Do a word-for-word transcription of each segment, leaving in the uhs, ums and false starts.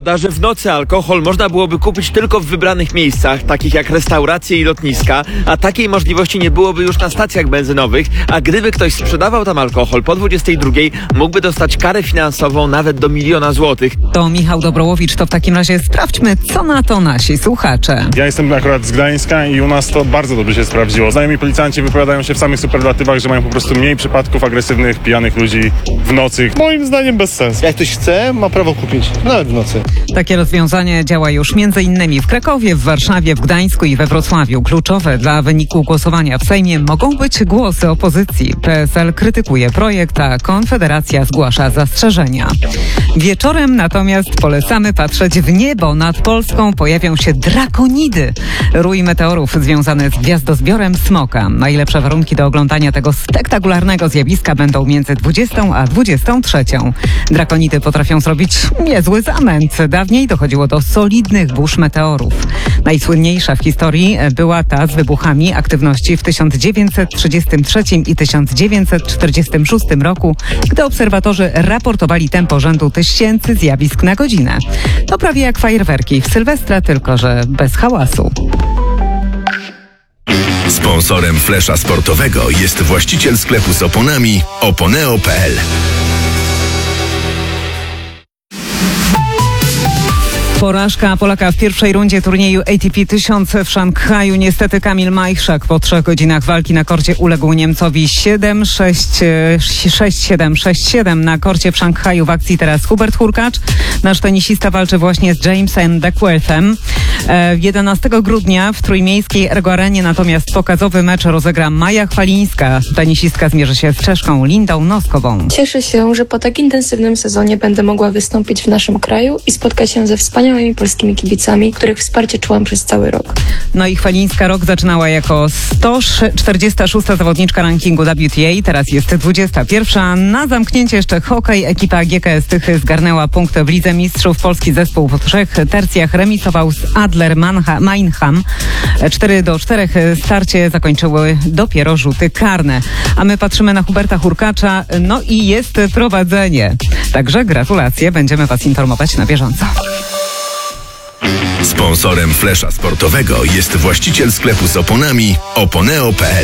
prawda, że w nocy alkohol można byłoby kupić tylko w wybranych miejscach, takich jak restauracje i lotniska, a takiej możliwości nie byłoby już na stacjach benzynowych, a gdyby ktoś sprzedawał tam alkohol po dwudziestej drugiej, mógłby dostać karę finansową nawet do miliona złotych. To Michał Dobrołowicz, to w takim razie sprawdźmy, co na to nasi słuchacze. Ja jestem akurat z Gdańska i u nas to bardzo dobrze się sprawdziło. Znajomi policjanci wypowiadają się w samych superlatywach, że mają po prostu mniej przypadków agresywnych, pijanych ludzi w nocy. Moim zdaniem bez sensu. Jak ktoś chce, ma prawo kupić, nawet w nocy. Takie rozwiązanie działa już między innymi w Krakowie, w Warszawie, w Gdańsku i we Wrocławiu. Kluczowe dla wyniku głosowania w Sejmie mogą być głosy opozycji. P S L krytykuje projekt, a Konfederacja zgłasza zastrzeżenia. Wieczorem natomiast polecamy patrzeć w niebo. Nad Polską pojawią się drakonidy. Rój meteorów związany z gwiazdozbiorem Smoka. Najlepsze warunki do oglądania tego spektakularnego zjawiska będą między dwudziestą a dwudziestą trzecią. Drakonidy potrafią zrobić niezły zamęt. Dawniej dochodziło do solidnych burz meteorów. Najsłynniejsza w historii była ta z wybuchami aktywności w tysiąc dziewięćset trzydziestym trzecim i tysiąc dziewięćset czterdziestym szóstym roku, gdy obserwatorzy raportowali tempo rzędu tysięcy zjawisk na godzinę. To prawie jak fajerwerki w Sylwestra, tylko że bez hałasu. Sponsorem Flesza Sportowego jest właściciel sklepu z oponami oponeo kropka p l. Porażka Polaka w pierwszej rundzie turnieju A T P tysiąc w Szanghaju. Niestety Kamil Majchrzak po trzech godzinach walki na korcie uległ Niemcowi siedem sześć, sześć siedem, sześć siedem. Na korcie w Szanghaju w akcji teraz Hubert Hurkacz. Nasz tenisista walczy właśnie z Jamesem Duckworthem. jedenastego grudnia w trójmiejskiej Ergo Arenie natomiast pokazowy mecz rozegra Maja Chwalińska. Tenisistka zmierzy się z Czeszką Lindą Noskową. Cieszę się, że po tak intensywnym sezonie będę mogła wystąpić w naszym kraju i spotkać się ze wspaniałymi polskimi kibicami, których wsparcie czułam przez cały rok. No i Chwalińska rok zaczynała jako sto czterdziesta szósta zawodniczka rankingu W T A, teraz jest dwudziesta pierwsza. Na zamknięcie jeszcze hokej. Ekipa G K S Tychy zgarnęła punkt w Lidze Mistrzów. Polski zespół po trzech tercjach remisował z Adler Manha, Meinham. cztery do czterech starcie zakończyły dopiero rzuty karne. A my patrzymy na Huberta Hurkacza. No i jest prowadzenie. Także gratulacje. Będziemy Was informować na bieżąco. Sponsorem Flesza Sportowego jest właściciel sklepu z oponami oponeo kropka p l.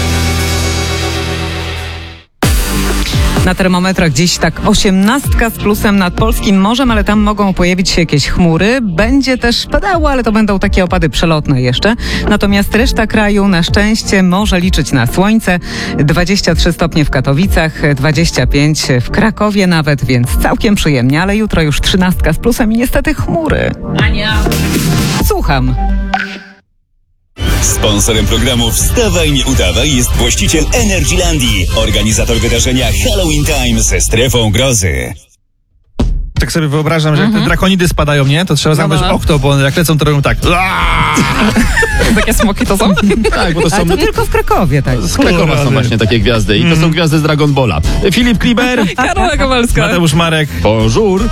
Na termometrach dziś tak osiemnastka z plusem nad polskim morzem, ale tam mogą pojawić się jakieś chmury. Będzie też padało, ale to będą takie opady przelotne jeszcze. Natomiast reszta kraju na szczęście może liczyć na słońce. dwadzieścia trzy stopnie w Katowicach, dwadzieścia pięć w Krakowie nawet, więc całkiem przyjemnie, ale jutro już trzynastka z plusem i niestety chmury. Ania! Słucham. Sponsorem programu Wstawaj, nie udawaj jest właściciel Energylandii, organizator wydarzenia Halloween Time ze strefą grozy. Tak sobie wyobrażam, że jak te drakonidy spadają, nie? To trzeba zamknąć no. okno, bo one jak lecą, to robią tak. Takie smoki to są? Tak, bo to są... Ale to tylko w Krakowie, tak. Z Krakowa są właśnie takie gwiazdy i to są gwiazdy z Dragon Balla. Filip Kliber, Karola Kowalska, Mateusz Marek. Bonjour.